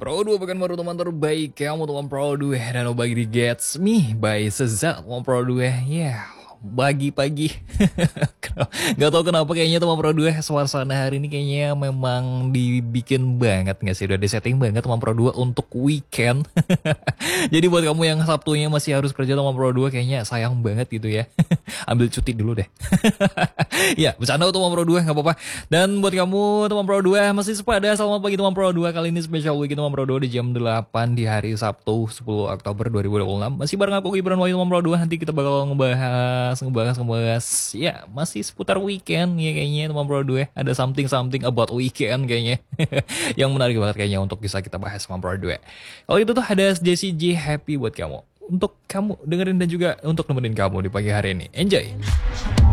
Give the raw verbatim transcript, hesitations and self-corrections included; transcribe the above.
Pro dua pekan baru teman terbaik kamu teman Pro dua dan bagi di Gets Me by Seza teman Pro dua. Ya, pagi-pagi. Gak tau kenapa kayaknya teman Pro dua suasana hari ini kayaknya memang dibikin banget gak sih? Udah disetting banget teman Pro dua untuk weekend. Jadi buat kamu yang Sabtunya masih harus kerja teman Pro dua kayaknya sayang banget gitu ya. Ambil cuti dulu deh. Ya, bercanda teman Pro dua gak apa-apa. Dan buat kamu teman Pro dua masih sepada, selamat pagi teman Pro dua. Kali ini special week teman Pro dua di jam delapan di hari Sabtu sepuluh Oktober dua ribu dua puluh enam. Masih bareng aku Gibran Wahyu teman Pro dua. Nanti kita bakal ngebahas ngebahas ngebahas ya masih seputar weekend ya kayaknya teman Pro dua. Ada something something about weekend kayaknya. Yang menarik banget kayaknya untuk bisa kita bahas teman Pro dua. Kalau itu tuh ada Jessie J Happy buat kamu. Untuk kamu dengerin dan juga untuk nemenin kamu di pagi hari ini. Enjoy.